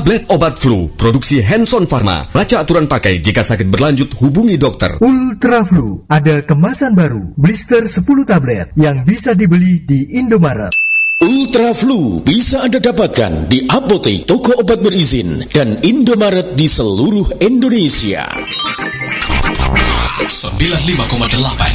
Tablet obat flu, produksi Hanson Pharma. Baca aturan pakai, jika sakit berlanjut hubungi dokter. Ultra Flu, ada kemasan baru, blister 10 tablet yang bisa dibeli di Indomaret. Ultra Flu bisa Anda dapatkan di apotek, toko obat berizin, dan Indomaret di seluruh Indonesia. 95,8